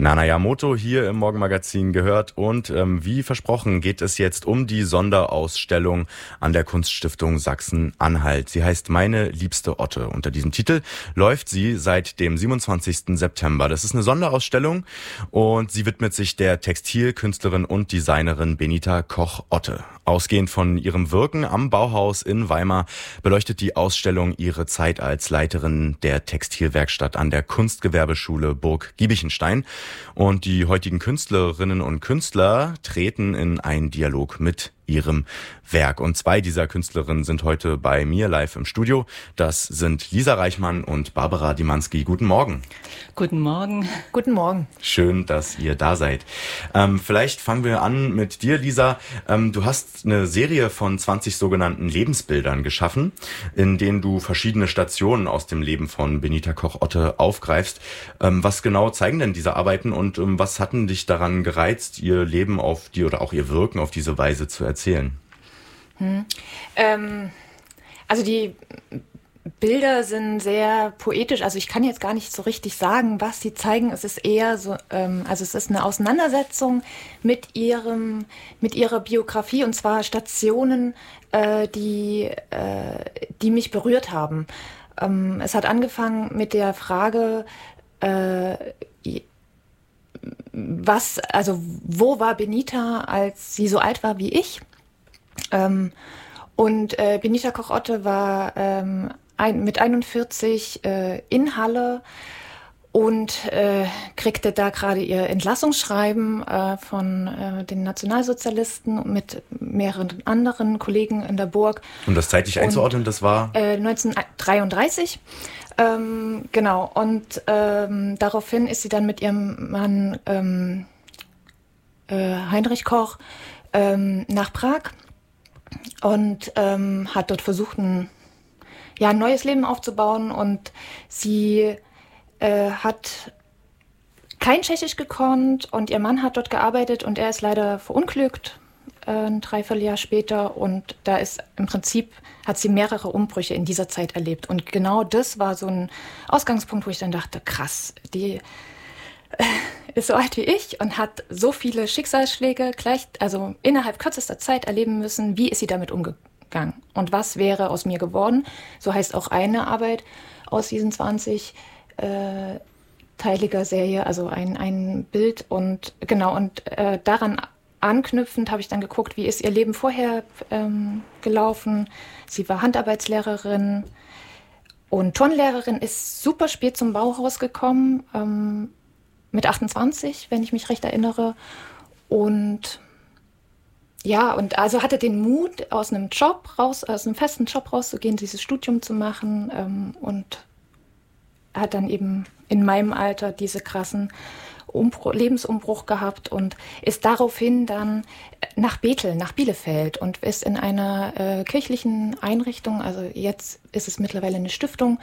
Nana Yamoto hier im Morgenmagazin gehört und wie versprochen geht es jetzt um die Sonderausstellung an der Kunststiftung Sachsen-Anhalt. Sie heißt Meine liebste Otte. Unter diesem Titel läuft sie seit dem 27. September. Das ist eine Sonderausstellung und sie widmet sich der Textilkünstlerin und Designerin Benita Koch-Otte. Ausgehend von ihrem Wirken am Bauhaus in Weimar beleuchtet die Ausstellung ihre Zeit als Leiterin der Textilwerkstatt an der Kunstgewerbeschule Burg Giebichenstein. Und die heutigen Künstlerinnen und Künstler treten in einen Dialog mit ihrem Werk. Und zwei dieser Künstlerinnen sind heute bei mir live im Studio. Das sind Lisa Reichmann und Barbara Dimanski. Guten Morgen. Guten Morgen. Guten Morgen. Schön, dass ihr da seid. Vielleicht fangen wir an mit dir, Lisa. Du hast eine Serie von 20 sogenannten Lebensbildern geschaffen, in denen du verschiedene Stationen aus dem Leben von Benita Koch-Otte aufgreifst. Was genau zeigen denn diese Arbeiten und was hatten dich daran gereizt, ihr Leben auf die oder auch ihr Wirken auf diese Weise zu erzählen? Also die Bilder sind sehr poetisch. Also ich kann jetzt gar nicht so richtig sagen, was sie zeigen. Es ist eher so, also es ist eine Auseinandersetzung mit ihrer Biografie, und zwar Stationen, die mich berührt haben. Es hat angefangen mit der Frage, wo war Benita, als sie so alt war wie ich? Und Benita Koch-Otte war mit 41 in Halle und kriegte da gerade ihr Entlassungsschreiben von den Nationalsozialisten mit mehreren anderen Kollegen in der Burg. Um das zeitlich einzuordnen, das war? 1933. Genau, und daraufhin ist sie dann mit ihrem Mann Heinrich Koch nach Prag und hat dort versucht, ein neues Leben aufzubauen. Und sie hat kein Tschechisch gekonnt und ihr Mann hat dort gearbeitet und er ist leider verunglückt, ein Dreivierteljahr später. Und da ist im Prinzip, hat sie mehrere Umbrüche in dieser Zeit erlebt. Und genau das war so ein Ausgangspunkt, wo ich dann dachte, krass, die ist so alt wie ich und hat so viele Schicksalsschläge also innerhalb kürzester Zeit erleben müssen. Wie ist sie damit umgegangen? Und was wäre aus mir geworden? So heißt auch eine Arbeit aus diesen 20 teiliger Serie, also ein Bild. Und genau, und daran anknüpfend habe ich dann geguckt, wie ist ihr Leben vorher gelaufen. Sie war Handarbeitslehrerin und Turnlehrerin, ist super spät zum Bauhaus gekommen, mit 28, wenn ich mich recht erinnere. Und ja, und also hatte den Mut, aus einem festen Job rauszugehen, dieses Studium zu machen, und hat dann eben in meinem Alter diese krassen Lebensumbruch gehabt und ist daraufhin dann nach Bethel, nach Bielefeld, und ist in einer kirchlichen Einrichtung, also jetzt ist es mittlerweile eine Stiftung,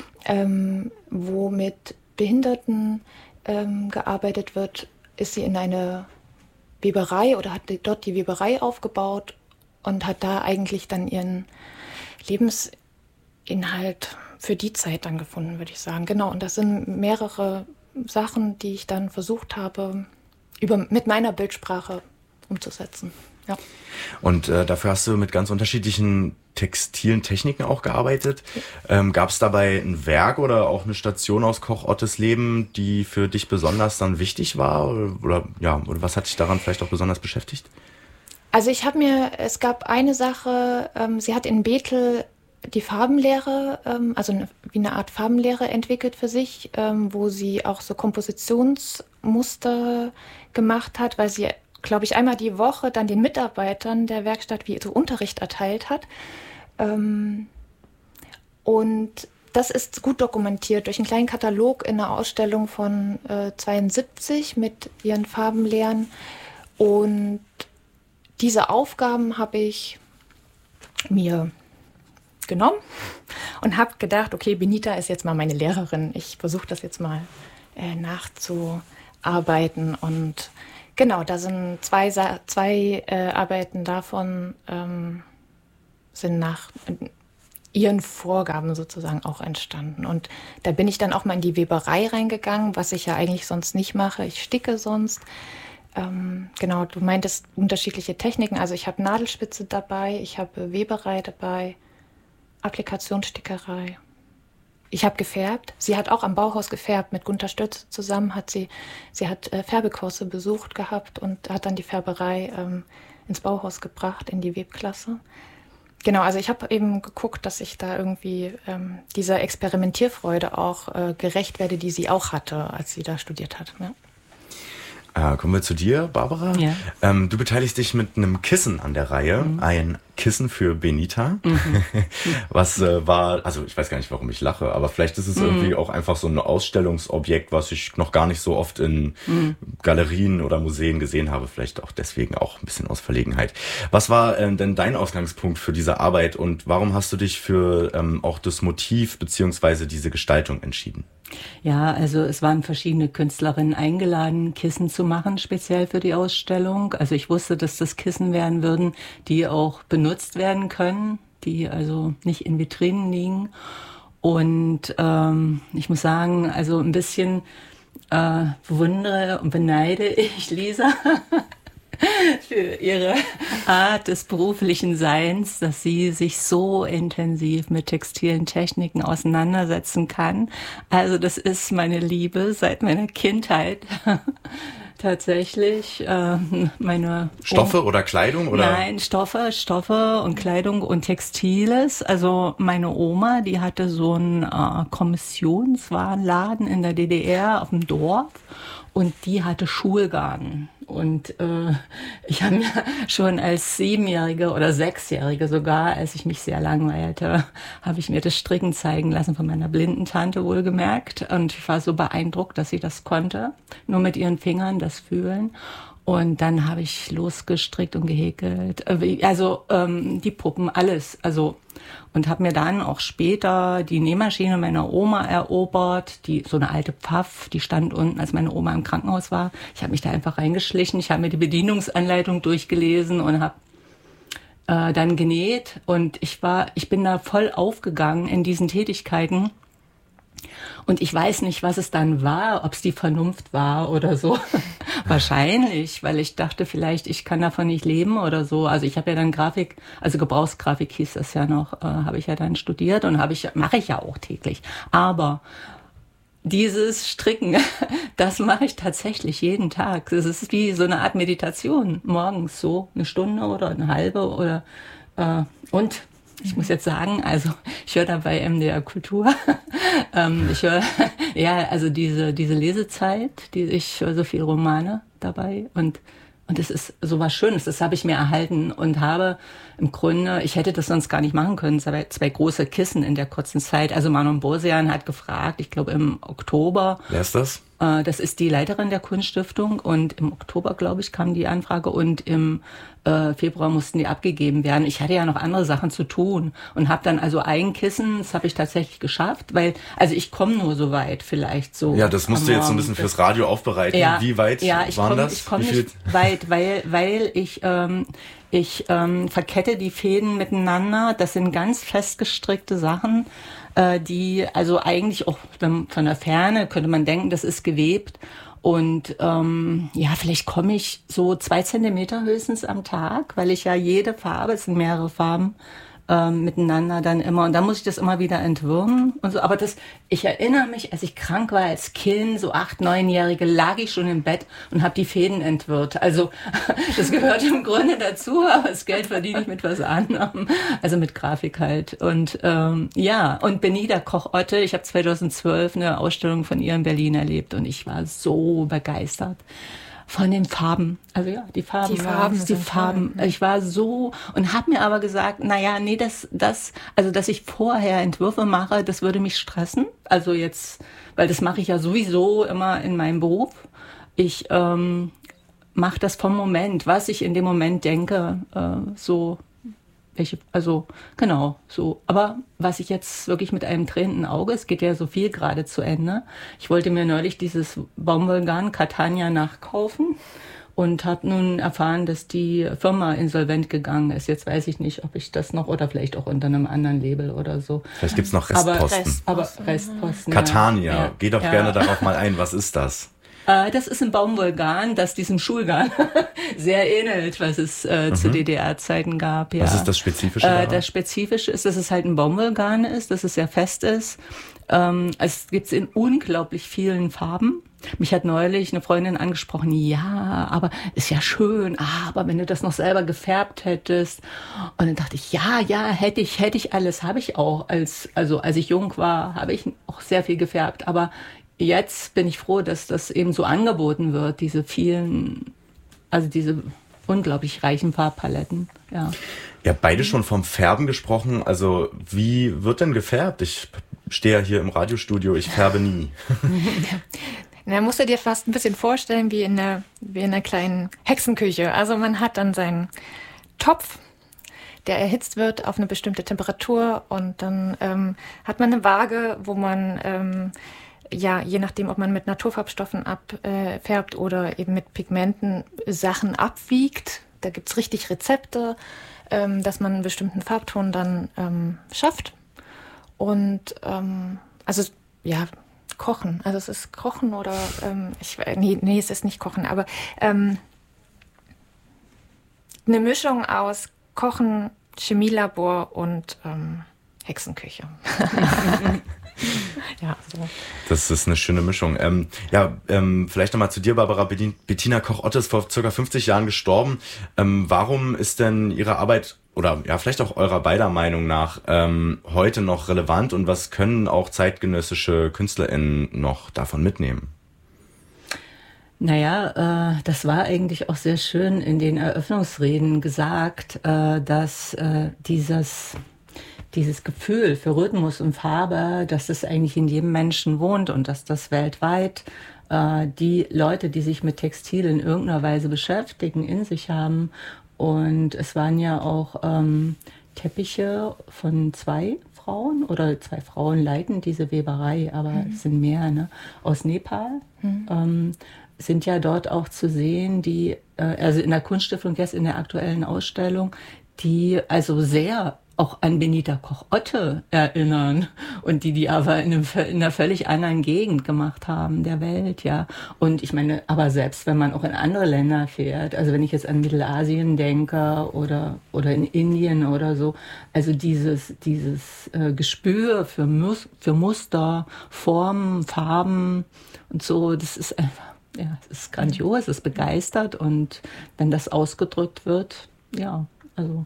wo mit Behinderten gearbeitet wird, ist sie in eine Weberei oder hat dort die Weberei aufgebaut und hat da eigentlich dann ihren Lebensinhalt für die Zeit dann gefunden, würde ich sagen. Genau, und das sind mehrere Sachen, die ich dann versucht habe, mit meiner Bildsprache umzusetzen. Ja. Und dafür hast du mit ganz unterschiedlichen textilen Techniken auch gearbeitet. Gab es dabei ein Werk oder auch eine Station aus Koch-Ottes Leben, die für dich besonders dann wichtig war? Oder was hat dich daran vielleicht auch besonders beschäftigt? Also es gab eine Sache, sie hat in Bethel die Farbenlehre, wie eine Art Farbenlehre entwickelt für sich, wo sie auch so Kompositionsmuster gemacht hat, weil sie, glaube ich, einmal die Woche dann den Mitarbeitern der Werkstatt wie so Unterricht erteilt hat. Und das ist gut dokumentiert durch einen kleinen Katalog in einer Ausstellung von 72 mit ihren Farbenlehren. Und diese Aufgaben habe ich mir genommen und habe gedacht, okay, Benita ist jetzt mal meine Lehrerin. Ich versuche das jetzt mal nachzuarbeiten. Und genau, da sind zwei Arbeiten davon sind ihren Vorgaben sozusagen auch entstanden. Und da bin ich dann auch mal in die Weberei reingegangen, was ich ja eigentlich sonst nicht mache. Ich sticke sonst. Genau, du meintest unterschiedliche Techniken. Also ich habe Nadelspitze dabei, ich habe Weberei dabei, Applikationsstickerei. Ich habe gefärbt. Sie hat auch am Bauhaus gefärbt. Mit Gunter Stölz zusammen hat sie hat Färbekurse besucht gehabt und hat dann die Färberei ins Bauhaus gebracht, in die Webklasse. Genau, also ich habe eben geguckt, dass ich da irgendwie dieser Experimentierfreude auch gerecht werde, die sie auch hatte, als sie da studiert hat. Ja. Kommen wir zu dir, Barbara. Ja. Du beteiligst dich mit einem Kissen an der Reihe. Ein Kissen für Benita. Was war, also ich weiß gar nicht, warum ich lache, aber vielleicht ist es irgendwie auch einfach so ein Ausstellungsobjekt, was ich noch gar nicht so oft in Galerien oder Museen gesehen habe. Vielleicht auch deswegen auch ein bisschen aus Verlegenheit. Was war denn dein Ausgangspunkt für diese Arbeit und warum hast du dich für auch das Motiv beziehungsweise diese Gestaltung entschieden? Ja, also es waren verschiedene Künstlerinnen eingeladen, Kissen zu machen, speziell für die Ausstellung. Also ich wusste, dass das Kissen werden würden, die auch benutzt werden können, die also nicht in Vitrinen liegen. Und ich muss sagen, also ein bisschen bewundere und beneide ich Lisa für ihre Art des beruflichen Seins, dass sie sich so intensiv mit textilen Techniken auseinandersetzen kann. Also das ist meine Liebe seit meiner Kindheit. Tatsächlich meine Stoffe oder Kleidung oder? Nein, Stoffe und Kleidung und Textiles. Also meine Oma, die hatte so einen Kommissionswarenladen in der DDR auf dem Dorf und die hatte Schulgarn. Und ich habe mir schon als 7-Jährige oder 6-Jährige sogar, als ich mich sehr langweilte, habe ich mir das Stricken zeigen lassen von meiner blinden Tante wohlgemerkt. Und ich war so beeindruckt, dass sie das konnte, nur mit ihren Fingern das fühlen. Und dann habe ich losgestrickt und gehäkelt, also die Puppen, alles, also und habe mir dann auch später die Nähmaschine meiner Oma erobert, die so eine alte Pfaff, die stand unten, als meine Oma im Krankenhaus war. Ich habe mich da einfach reingeschlichen, ich habe mir die Bedienungsanleitung durchgelesen und habe dann genäht und ich bin da voll aufgegangen in diesen Tätigkeiten. Und ich weiß nicht, was es dann war, ob es die Vernunft war oder so. Wahrscheinlich, weil ich dachte vielleicht, ich kann davon nicht leben oder so. Also ich habe ja dann Grafik, also Gebrauchsgrafik hieß das ja noch, habe ich ja dann studiert und mache ich ja auch täglich. Aber dieses Stricken, das mache ich tatsächlich jeden Tag. Das ist wie so eine Art Meditation. Morgens so eine Stunde oder eine halbe oder und ich muss jetzt sagen, also ich höre dabei MDR Kultur. Ich höre also diese Lesezeit, ich höre so viele Romane dabei und es ist so was Schönes, das habe ich mir erhalten und habe im Grunde, ich hätte das sonst gar nicht machen können, zwei große Kissen in der kurzen Zeit. Also Manon Bosian hat gefragt, ich glaube im Oktober. Wer ist das? Das ist die Leiterin der Kunststiftung und im Oktober, glaube ich, kam die Anfrage und im Februar mussten die abgegeben werden. Ich hatte ja noch andere Sachen zu tun und habe dann also ein Kissen, das habe ich tatsächlich geschafft, weil, also ich komme nur so weit vielleicht so. Ja, das musst du jetzt so ein bisschen fürs Radio aufbereiten. Ja, wie weit waren das? Ich komme nicht weit, weil ich verkette die Fäden miteinander. Das sind ganz festgestrickte Sachen, die also eigentlich auch von der Ferne könnte man denken, das ist gewebt. Und vielleicht komme ich so 2 Zentimeter höchstens am Tag, weil ich ja jede Farbe, es sind mehrere Farben, miteinander dann immer. Und dann muss ich das immer wieder entwirren und so. Aber ich erinnere mich, als ich krank war als Kind, so 8-, 9-Jährige, lag ich schon im Bett und habe die Fäden entwirrt. Also das gehört im Grunde dazu, aber das Geld verdiene ich mit was anderem. Also mit Grafik halt. Und und Benita Koch-Otte, ich habe 2012 eine Ausstellung von ihr in Berlin erlebt und ich war so begeistert von den Farben. Also ja, die Farben. Ich war so und habe mir aber gesagt, dass ich vorher Entwürfe mache, das würde mich stressen. Also jetzt, weil das mache ich ja sowieso immer in meinem Beruf. Ich mache das vom Moment, was ich in dem Moment denke, genau, so. Aber was ich jetzt wirklich mit einem tränenden Auge, es geht ja so viel gerade zu Ende. Ich wollte mir neulich dieses Baumwollgarn Catania nachkaufen und habe nun erfahren, dass die Firma insolvent gegangen ist. Jetzt weiß ich nicht, ob ich das noch oder vielleicht auch unter einem anderen Label oder so. Vielleicht gibt's noch Restposten. Aber Restposten. Catania, ja. Geh doch gerne darauf mal ein. Was ist das? Das ist ein Baumwollgarn, das diesem Schulgarn sehr ähnelt, was es zu DDR-Zeiten gab. Ja. Was ist das Spezifische daran? Das Spezifische ist, dass es halt ein Baumwollgarn ist, dass es sehr fest ist. Es gibt's in unglaublich vielen Farben. Mich hat neulich eine Freundin angesprochen, ja, aber ist ja schön, aber wenn du das noch selber gefärbt hättest. Und dann dachte ich, ja, hätte ich alles, habe ich auch. Als ich jung war, habe ich auch sehr viel gefärbt. Aber jetzt bin ich froh, dass das eben so angeboten wird, diese unglaublich reichen Farbpaletten, ja. Ihr habt beide schon vom Färben gesprochen. Also wie wird denn gefärbt? Ich stehe ja hier im Radiostudio, ich färbe nie. Na, musst du dir fast ein bisschen vorstellen wie in einer kleinen Hexenküche. Also man hat dann seinen Topf, der erhitzt wird auf eine bestimmte Temperatur und dann hat man eine Waage, wo man je nachdem, ob man mit Naturfarbstoffen abfärbt oder eben mit Pigmenten Sachen abwiegt. Da gibt's richtig Rezepte, dass man einen bestimmten Farbton dann schafft. Und Kochen. Also es ist Kochen oder es ist nicht Kochen, aber eine Mischung aus Kochen, Chemielabor und Hexenküche. Ja, so. Das ist eine schöne Mischung. Vielleicht nochmal zu dir, Barbara. Bettina Koch-Otte ist vor ca. 50 Jahren gestorben. Warum ist denn Ihre Arbeit oder ja vielleicht auch eurer beider Meinung nach heute noch relevant und was können auch zeitgenössische KünstlerInnen noch davon mitnehmen? Naja, das war eigentlich auch sehr schön in den Eröffnungsreden gesagt, dass dieses Gefühl für Rhythmus und Farbe, dass das eigentlich in jedem Menschen wohnt und dass das weltweit die Leute, die sich mit Textil in irgendeiner Weise beschäftigen, in sich haben. Und es waren ja auch Teppiche von 2 Frauen oder 2 Frauen leiten diese Weberei, aber es sind mehr, ne? Aus Nepal. Sind ja dort auch zu sehen, die, also in der Kunststiftung jetzt in der aktuellen Ausstellung, die also sehr auch an Benita Koch-Otte erinnern und die aber in einer völlig anderen Gegend gemacht haben der Welt, ja. Und ich meine, aber selbst wenn man auch in andere Länder fährt, also wenn ich jetzt an Mittelasien denke oder in Indien oder so, also dieses Gespür für Muster, Formen, Farben und so, das ist einfach, ja, es ist grandios, es ist begeistert und wenn das ausgedrückt wird, ja, also.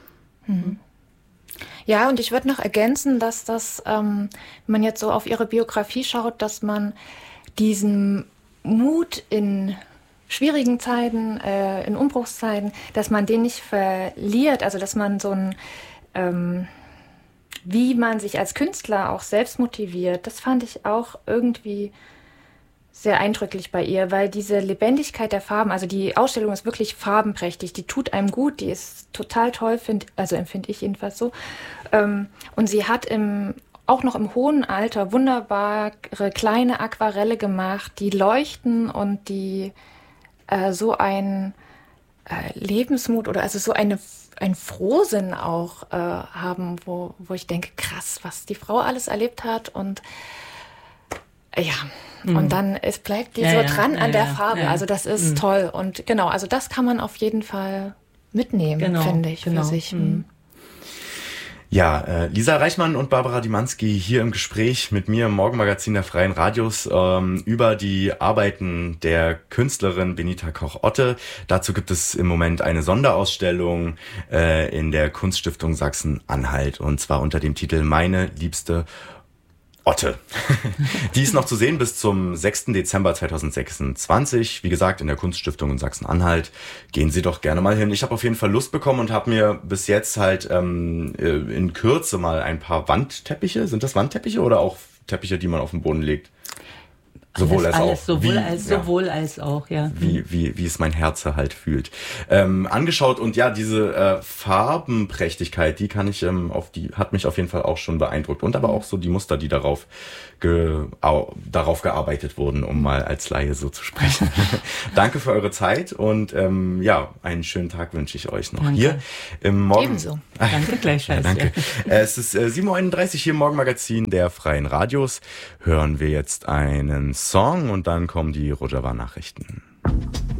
Ja, und ich würde noch ergänzen, dass das, wenn man jetzt so auf ihre Biografie schaut, dass man diesen Mut in schwierigen Zeiten, in Umbruchszeiten, dass man den nicht verliert, also dass man so wie man sich als Künstler auch selbst motiviert, das fand ich auch irgendwie sehr eindrücklich bei ihr, weil diese Lebendigkeit der Farben, also die Ausstellung ist wirklich farbenprächtig, die tut einem gut, die ist total toll, empfinde ich jedenfalls so. Und sie hat auch noch im hohen Alter wunderbare kleine Aquarelle gemacht, die leuchten und die so ein Lebensmut oder also so ein Frohsinn auch haben, wo ich denke, krass, was die Frau alles erlebt hat und ja, und dann bleibt die dran an der Farbe. Ja. Also das ist toll. Und genau, also das kann man auf jeden Fall mitnehmen, finde ich, für sich. Ja, Lisa Reichmann und Barbara Dymanski hier im Gespräch mit mir im Morgenmagazin der Freien Radios über die Arbeiten der Künstlerin Benita Koch-Otte. Dazu gibt es im Moment eine Sonderausstellung in der Kunststiftung Sachsen-Anhalt und zwar unter dem Titel Meine liebste Otte. Die ist noch zu sehen bis zum 6. Dezember 2026. Wie gesagt, in der Kunststiftung in Sachsen-Anhalt. Gehen Sie doch gerne mal hin. Ich habe auf jeden Fall Lust bekommen und habe mir bis jetzt halt in Kürze mal ein paar Wandteppiche. Sind das Wandteppiche oder auch Teppiche, die man auf den Boden legt? Sowohl als auch. Sowohl als auch, ja. Wie es mein Herz halt fühlt. Angeschaut und ja, diese Farbenprächtigkeit, die hat mich auf jeden Fall auch schon beeindruckt. Und aber auch so die Muster, die darauf gearbeitet wurden, um mal als Laie so zu sprechen. Danke für eure Zeit und einen schönen Tag wünsche ich euch noch. Danke. Hier im Morgen. Ebenso. Danke gleichfalls. Ja, danke. Es ist 7.31 Uhr hier im Morgenmagazin der Freien Radios. Hören wir jetzt einen Song und dann kommen die Rojava-Nachrichten.